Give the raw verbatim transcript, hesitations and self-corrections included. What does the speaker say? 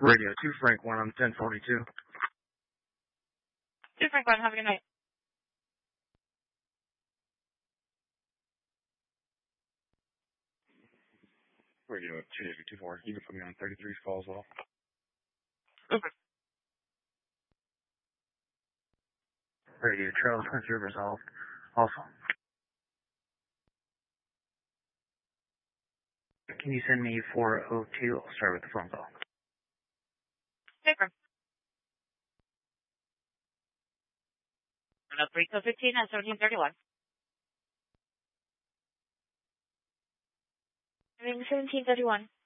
Radio two Frank one on ten forty-two. two Frank one, have a good night. Radio two Navy two four. You can put me on thirty-three's call as well. Okay. Radio Trail Sensor resolved. Also. Can you send me four oh two? I'll start with the phone call. Okay, from three till fifteen at seventeen thirty-one. I mean, seventeen thirty-one.